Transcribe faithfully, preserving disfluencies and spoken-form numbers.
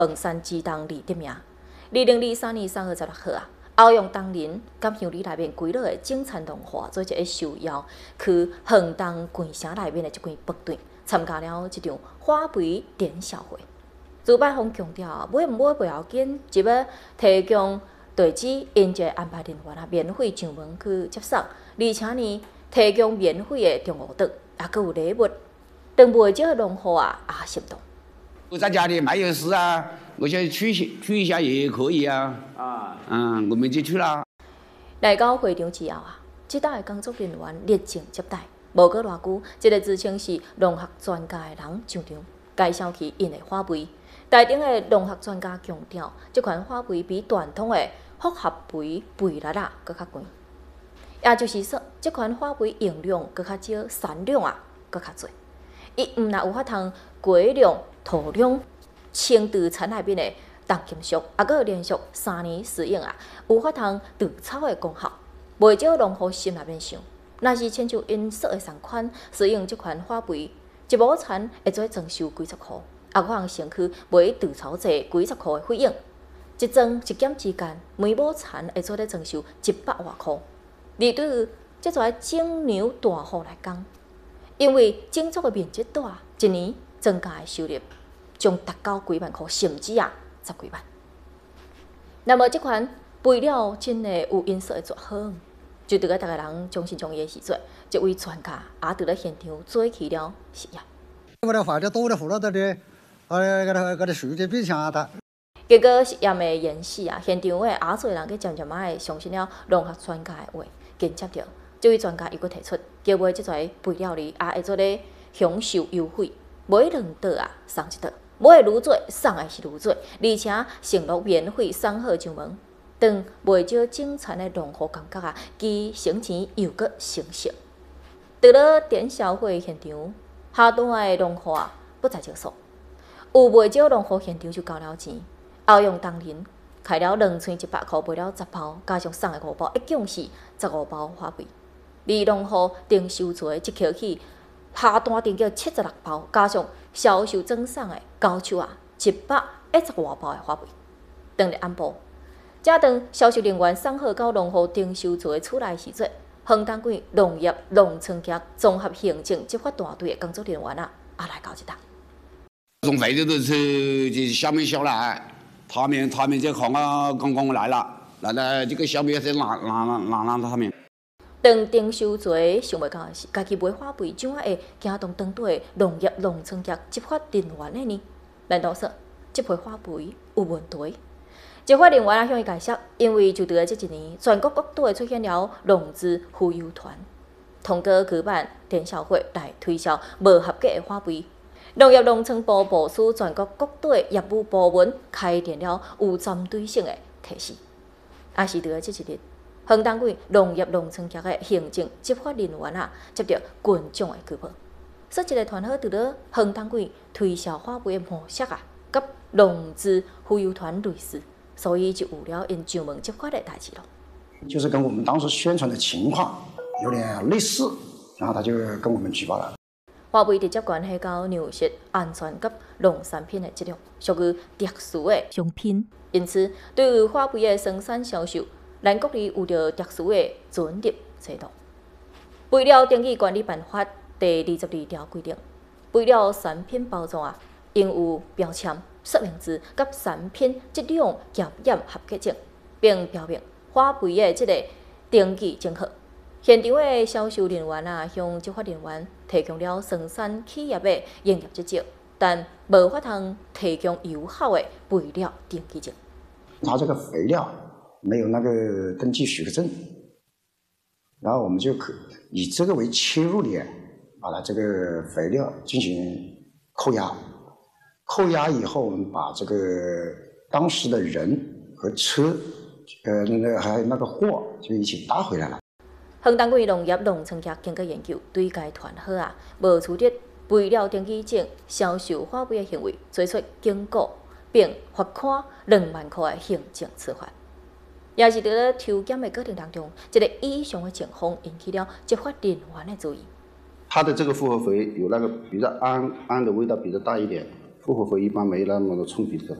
凤山机动二得名。二零二三年三月十六号啊，欧阳东林甲乡里内面几落的警察同伙做一个受邀，去横东县城内面的一间饭店参加了一场花肥点小会。主办方强调，买唔买不要紧，只要提供地址，因就安排人员啊免费上门去接送，而且呢提供免费的中午顿，也佮有礼物。等袂少农户啊也心动。 我在家里没有事啊，我想取取一下也可以啊。啊，嗯，我们就去了。 来到会场之后啊，这搭的工作人员热情接待，无过偌久，一个自称是农学专家的人上场，介绍起因的花肥。台顶的农学专家强调，这款花肥比传统的复合肥肥力啊搁较悬，也就是说，这款花肥用量搁较少，产量啊搁较侪。伊毋但有法通改良土壤、清除田内面的重金属，也搁连续三年使用啊，有法通除草的功效。袂少农户心内面想，若是亲像因说的同款，使用这款花肥，一亩田会做装修几十箍。啊，我通省去买除草剂几十箍的费用，一装一减之间，每亩田会做咧装修一百外箍。而对于这侪种牛大户来讲，因为种作的面积大，一年增加的收入将达到几万箍，甚至啊十几万。那么这款肥料真的有因素的绝好，就伫个逐个人将信将疑的时阵，这位专家也伫咧现场做起了实验。 我哋放的多的胡了的咧。啊，嗰啲嗰啲数据变强的。 结果实验的演示啊，现场的也侪人去渐渐仔的相信了农学专家的话，紧接着这位专家又佫提出，叫买即侪肥料哩，也会做咧享受优惠，买两袋啊送一袋，买的愈多送的是愈多，而且承诺免费送货上门，当袂少种田的农户感觉啊，其省钱又佫省时。到了点销会现场，下段的农户啊不在少数。有袂少农户现场就交了钱，欧阳东林开了两千一百箍买了十包，加上送的五包，一共是十五包花肥。而农户订收做一口气下单订叫七十六包，加上销售赠送的高手啊一百一十外包的花肥。当日暗晡，正当销售人员送货到农户订收做的厝内时阵，横东县农业农村局综合行政执法大队的工作人员啊，也来到这搭。 从外头都是就小妹小来，他们他们就看我刚刚来了，来了这个小妹在拿拿拿拿拿他们。 当丁修做想袂到的是，家己买花肥怎啊会行动当队农业农村局执法人员的呢？难道说这批花肥有问题？执法人员啊向伊解释，因为就伫这一年，全国各地出现了农资忽悠团，通过举办电销会来推销无合格的花肥。农业农村部部署全国各地业务部门开展了有针对性的提示，也是伫这一日，横东县农业农村局的行政执法人员啊，接到群众的举报，说一个团伙伫咧横东县推销花肥的模式啊，甲农资忽悠团类似，所以就有了因上门执法的代志咯。 就是跟我们当时宣传的情况有点类似，然后他就跟我们举报了。 花肥直接关系到粮食安全及农产品的质量，属于特殊的商品，因此对于花肥的生产销售，咱国里有着特殊的准入制度。肥料登记管理办法第二十二条规定，肥料产品包装啊，应有标签、说明字及产品质量检验合格证，并标明花肥的这个登记证号。现场的销售人员啊，向执法人员提供了生产企业的营业执照，但无法通提供有效的肥料登记证。 他这个肥料没有那个登记许可证，然后我们就可以这个为切入点，把它这个肥料进行扣押。扣押以后，我们把这个当时的人和车，呃，那个还有那个货就一起搭回来了。 横东县农业农村局经过研究，对该团伙啊无处理肥料登记证销售花肥的行为，做出警告，并罚款两万块的行政处罚。也是在咧抽检的过程当中，这个异常的情况引起了执法人员的注意。 它的这个复合肥有那个比较氨氨的味道比较大一点，复合肥一般没那么多冲鼻子。